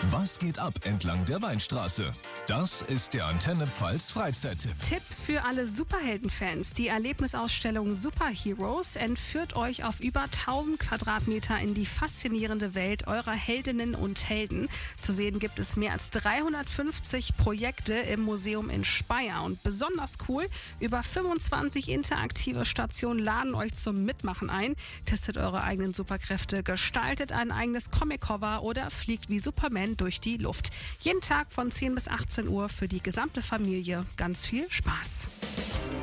Was geht ab entlang der Weinstraße? Das ist der Antenne Pfalz Freizeittipp. Tipp für alle Superheldenfans. Die Erlebnisausstellung Superheroes entführt euch auf über 1000 Quadratmeter in die faszinierende Welt eurer Heldinnen und Helden. Zu sehen gibt es mehr als 350 Projekte im Museum in Speyer. Und besonders cool, über 25 interaktive Stationen laden euch zum Mitmachen ein. Testet eure eigenen Superkräfte, gestaltet ein eigenes Comic-Cover oder fliegt wie Superman durch die Luft. Jeden Tag von 10 bis 18 Uhr für die gesamte Familie. Ganz viel Spaß.